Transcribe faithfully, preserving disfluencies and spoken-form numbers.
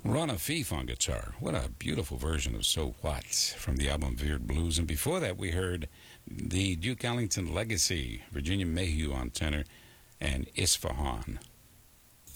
Ron Afif on guitar. What a beautiful version of So What from the album Veered Blues. And before that, we heard the Duke Ellington Legacy, Virginia Mayhew on tenor, and Isfahan